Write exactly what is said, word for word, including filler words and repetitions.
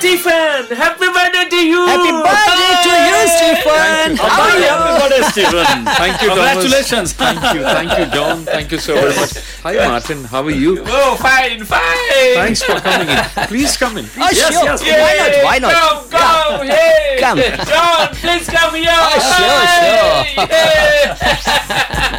Stephen! Happy birthday to you! Happy birthday to you, Stephen! How are you? Happy birthday, Stephen. Thank you, Thomas. Congratulations. Thank you, thank you, John. Thank you so very much. Hi, Martin. How are you? Oh, fine, fine! Thanks for coming in. Please come in. Oh, Yes, sure. yes, Why not? Why not? Come, come, hey! Come. John, please come here! Oh, sure, sure. Hey, hey.